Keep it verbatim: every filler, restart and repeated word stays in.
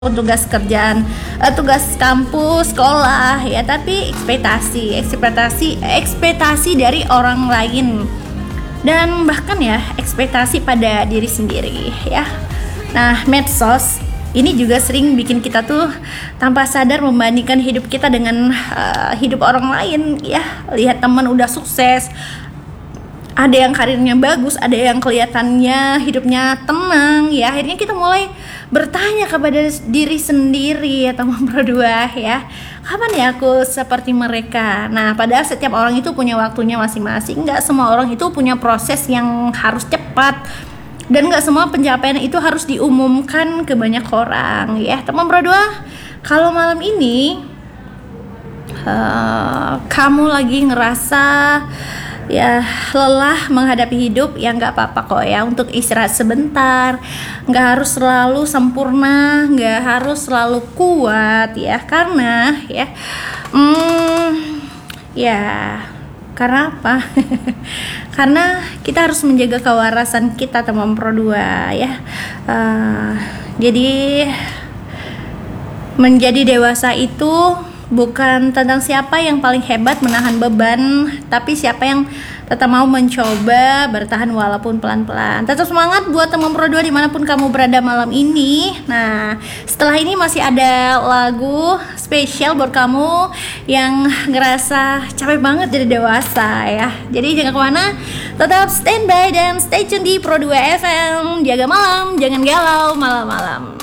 tugas kerjaan, eh, tugas kampus, sekolah ya, tapi ekspektasi, ekspektasi, ekspektasi dari orang lain dan bahkan ya ekspektasi pada diri sendiri ya. Nah, medsos ini juga sering bikin kita tuh tanpa sadar membandingkan hidup kita dengan uh, hidup orang lain ya. Lihat teman udah sukses, ada yang karirnya bagus, ada yang kelihatannya hidupnya tenang ya. Akhirnya kita mulai bertanya kepada diri sendiri ya, teman berdua ya, kapan ya aku seperti mereka. Nah, padahal setiap orang itu punya waktunya masing-masing. Nggak semua orang itu punya proses yang harus cepat, dan nggak semua pencapaian itu harus diumumkan ke banyak orang ya, teman berdua. Kalau malam ini uh, kamu lagi ngerasa ya lelah menghadapi hidup, ya nggak apa-apa kok ya untuk istirahat sebentar. Nggak harus selalu sempurna, nggak harus selalu kuat ya, karena ya hmm, ya karena apa? Karena kita harus menjaga kewarasan kita, teman Pro dua ya. Uh, jadi menjadi dewasa itu bukan tentang siapa yang paling hebat menahan beban, tapi siapa yang tetap mau mencoba bertahan walaupun pelan-pelan. Tetap semangat buat teman Pro dua dimanapun kamu berada malam ini. Nah, setelah ini masih ada lagu spesial buat kamu yang ngerasa capek banget jadi dewasa ya. Jadi jangan kemana, tetap standby dan stay tune di Pro dua F M. Jaga malam, jangan galau malam-malam.